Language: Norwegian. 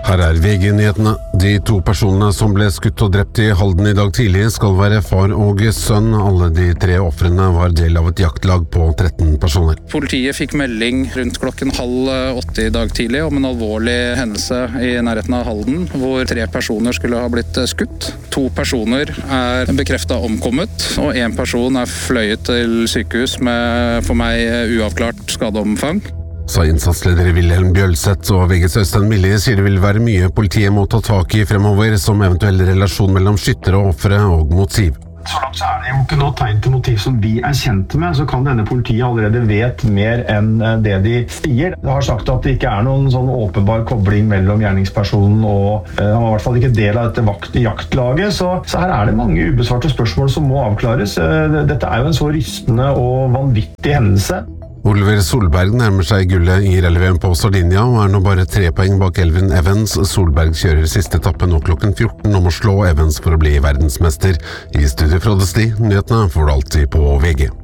Her VG-nyhetene. De 2 personene som ble skutt og drept I Halden I dag tidlig skal være far og sønn. Alle de 3 ofrene var del av et jaktlag på 13 personer. Politiet fikk melding rundt klokken 7:30 I dag tidlig om en alvorlig hendelse I nærheten av Halden, hvor 3 personer skulle ha blitt skutt. 2 personer bekreftet omkommet, og 1 person fløyet til sykehus med for meg uavklart skadeomfang. Sa innsatsleder Wilhelm Bjølseth, og VGs Øystein Millie sier det vil være mye politiet må ta tak I fremover, som eventuell relasjon mellom skyttere og offere og motiv. Så langt så det jo ikke noe tegn til motiv som vi kjent med, så kan denne politiet allerede vet mer enn det de sier. De har sagt at det ikke noen sånn åpenbar kobling mellom gjerningspersonen og han var I hvert fall ikke del av dette jaktlaget, så her det mange ubesvarte spørsmål som må avklares. Dette jo en så rystende og vanvittig hendelse. Oliver Solberg nærmer seg gullet I rally-VM på Sardinia og nå bare 3 poeng bak Elvin Evans. Solberg kjører siste etappe nå klokken 14 om å slå Evans for å bli verdensmester. I studio fra Frode Sti, nyhetene får du alltid på VG.